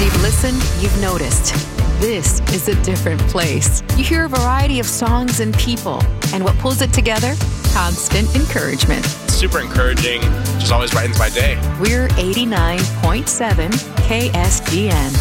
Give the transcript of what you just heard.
As you've listened, you've noticed. This is a different place. You hear a variety of songs and people. And what pulls it together? Constant encouragement. Super encouraging. Just always brightens my day. We're 89.7 KSGN.